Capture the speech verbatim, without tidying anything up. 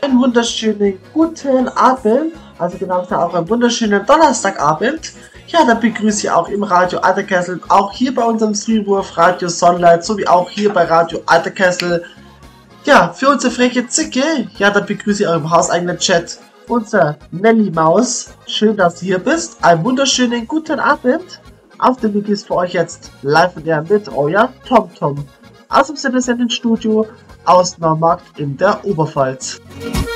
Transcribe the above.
Einen wunderschönen guten Abend, also genau gesagt auch einen wunderschönen Donnerstagabend. Ja, dann begrüße ich auch im Radio Alter Kessel, auch hier bei unserem Streamwurf Radio Sunlight, sowie auch hier bei Radio Alter Kessel. Ja, für unsere freche Zicke, ja, dann begrüße ich auch im hauseigenen Chat unser Nelly Maus. Schön, dass du hier bist. Einen wunderschönen guten Abend. Auf dem Weg ist für euch jetzt live und ja mit euer TomTom. Aus dem Sinne sind im Studio aus Neumarkt in der Oberpfalz.